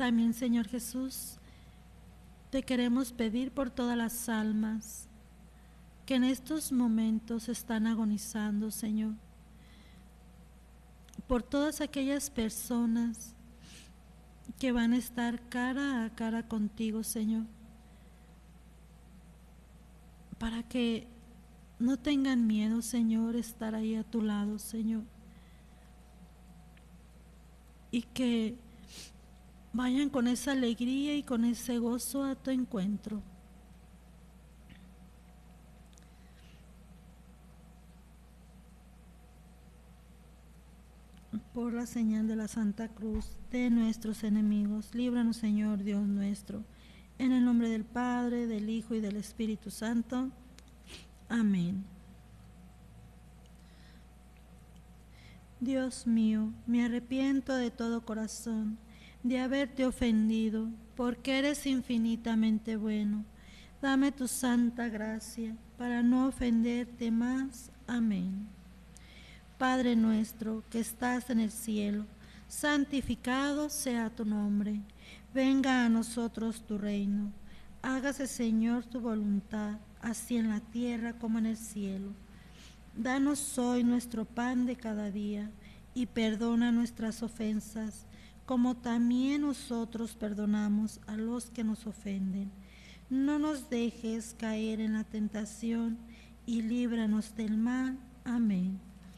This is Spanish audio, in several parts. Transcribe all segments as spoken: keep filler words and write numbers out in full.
También, Señor Jesús, te queremos pedir por todas las almas que en estos momentos están agonizando, Señor, por todas aquellas personas que van a estar cara a cara contigo, Señor, para que no tengan miedo, Señor, estar ahí a tu lado, Señor, y que vayan con esa alegría y con ese gozo a tu encuentro. Por la señal de la Santa Cruz de nuestros enemigos, líbranos, Señor Dios nuestro, en el nombre del Padre, del Hijo y del Espíritu Santo. Amén. Dios mío, me arrepiento de todo corazón de haberte ofendido, porque eres infinitamente bueno. Dame tu santa gracia para no ofenderte más. Amén. Padre nuestro que estás en el cielo, santificado sea tu nombre. Venga a nosotros tu reino. Hágase, Señor, tu voluntad, así en la tierra como en el cielo. Danos hoy nuestro pan de cada día, y perdona nuestras ofensas, como también nosotros perdonamos a los que nos ofenden. No nos dejes caer en la tentación, y líbranos del mal. Amén.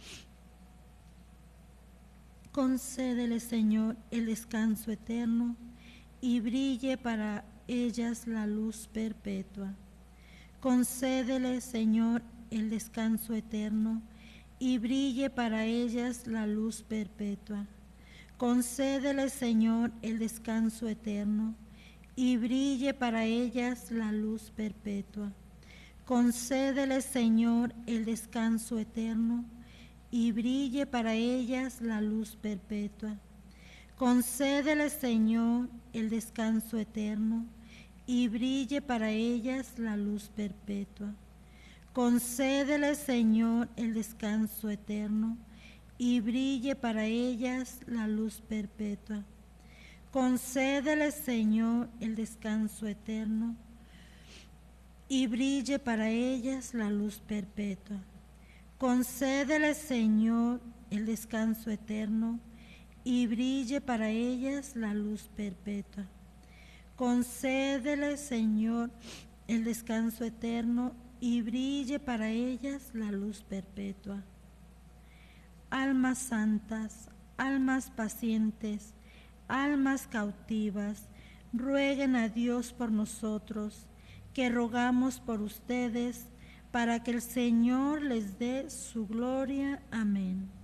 Concédele, Señor, el descanso eterno, y brille para ellas la luz perpetua. Concédele, Señor, el descanso eterno, y brille para ellas la luz perpetua. Concédele, Señor, el descanso eterno, y brille para ellas la luz perpetua. Concédele, Señor, el descanso eterno, y brille para ellas la luz perpetua. Concédele, Señor, el descanso eterno, y brille para ellas la luz perpetua. Concédele, Señor, el descanso eterno, y brille para ellas la luz perpetua. Concédele, Señor, el descanso eterno, y brille para ellas la luz perpetua. Concédele, Señor, el descanso eterno, y brille para ellas la luz perpetua. Concédele, Señor, el descanso eterno, y brille para ellas la luz perpetua. Almas santas, almas pacientes, almas cautivas, rueguen a Dios por nosotros, que rogamos por ustedes, para que el Señor les dé su gloria. Amén.